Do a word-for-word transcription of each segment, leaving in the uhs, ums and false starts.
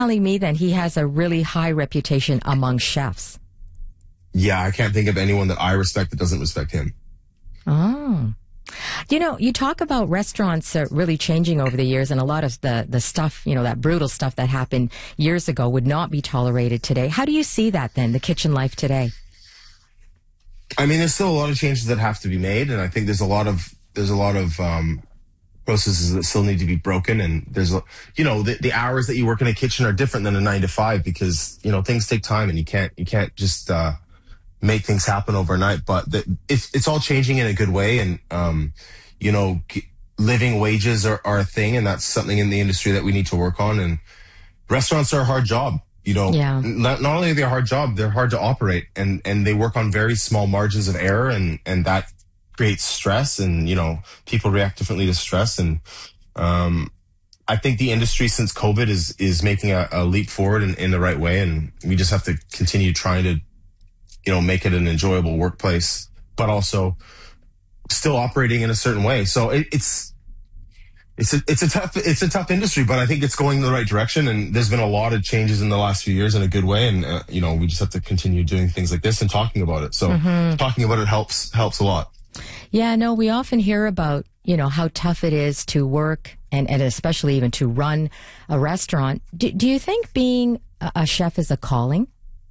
telling me then he has a really high reputation among chefs. Yeah, I can't think of anyone that I respect that doesn't respect him. Oh. You know, you talk about restaurants uh, really changing over the years, and a lot of the, the stuff, you know, that brutal stuff that happened years ago would not be tolerated today. How do you see that then, the kitchen life today? I mean, there's still a lot of changes that have to be made, and I think there's a lot of there's a lot of um, processes that still need to be broken. And there's, a, you know, the, the hours that you work in a kitchen are different than a nine to five because you know things take time, and you can't you can't just uh, make things happen overnight. But the, it's it's all changing in a good way, and um, you know, living wages are, are a thing, and that's something in the industry that we need to work on. And restaurants are a hard job. You know, yeah. not, not only are they a hard job, they're hard to operate, and, and they work on very small margins of error, and, and that creates stress, and, you know, people react differently to stress. And, um, I think the industry since COVID is, is making a, a leap forward in, in the right way. And we just have to continue trying to, you know, make it an enjoyable workplace, but also still operating in a certain way. So it, it's, It's a, it's a tough, it's a tough industry, but I think it's going in the right direction. And there's been a lot of changes in the last few years in a good way. And, uh, you know, we just have to continue doing things like this and talking about it. So mm-hmm. talking about it helps, helps a lot. Yeah, no, we often hear about, you know, how tough it is to work and, and especially even to run a restaurant. Do, do you think being a, a chef is a calling?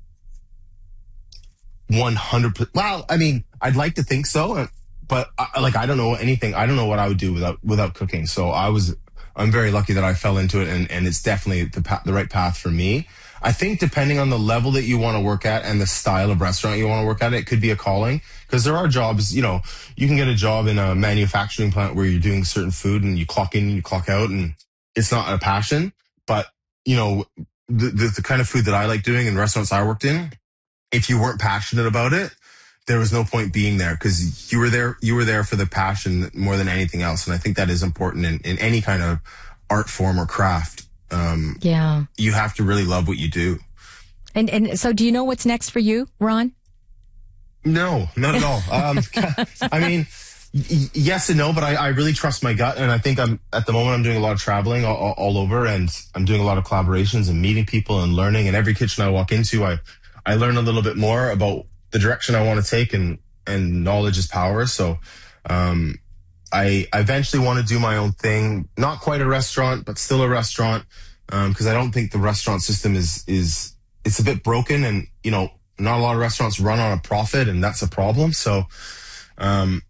one hundred percent. Well, I mean, I'd like to think so. But I, like, I don't know anything. I don't know what I would do without, without cooking. So I was, I'm very lucky that I fell into it, and, and it's definitely the pa- the right path for me. I think depending on the level that you want to work at and the style of restaurant you want to work at, it could be a calling, because there are jobs, you know, you can get a job in a manufacturing plant where you're doing certain food and you clock in and you clock out, and it's not a passion. But, you know, the, the, the kind of food that I like doing in restaurants I worked in, if you weren't passionate about it, there was no point being there, because you were there, you were there for the passion more than anything else. And I think that is important in, in any kind of art form or craft. Um, yeah. You have to really love what you do. And, and so do you know what's next for you, Ron? No, not at all. Um, I mean, y- yes and no, but I, I really trust my gut. And I think I'm, at the moment, I'm doing a lot of traveling all, all, all over, and I'm doing a lot of collaborations and meeting people and learning. And every kitchen I walk into, I, I learn a little bit more about the direction I want to take, and, and knowledge is power. So, um, I, I eventually want to do my own thing, not quite a restaurant, but still a restaurant. Um, cause I don't think the restaurant system is, is, it's a bit broken, and, you know, not a lot of restaurants run on a profit, and that's a problem. So, um,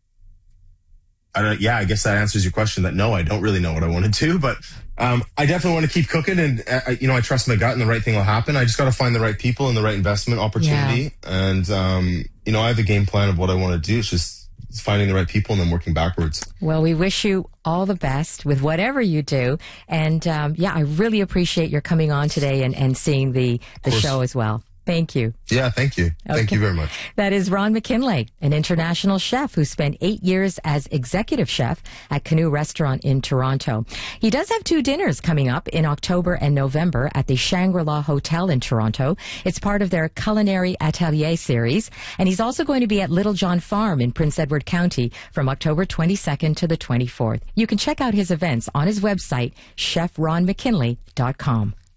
I don't, yeah, I guess that answers your question that no, I don't really know what I want to do, but, um, I definitely want to keep cooking, and, uh, you know, I trust my gut and the right thing will happen. I just got to find the right people and the right investment opportunity. Yeah. And, um, you know, I have a game plan of what I want to do. It's just it's finding the right people and then working backwards. Well, we wish you all the best with whatever you do. And, um, yeah, I really appreciate your coming on today and, and seeing the, the show as well. Thank you. Yeah, thank you. Okay. Thank you very much. That is Ron McKinlay, an international chef who spent eight years as executive chef at Canoe Restaurant in Toronto. He does have two dinners coming up in October and November at the Shangri-La Hotel in Toronto. It's part of their Culinary Atelier series. And he's also going to be at Little John Farm in Prince Edward County from October twenty-second to the twenty-fourth. You can check out his events on his website, chef ron mckinley dot com.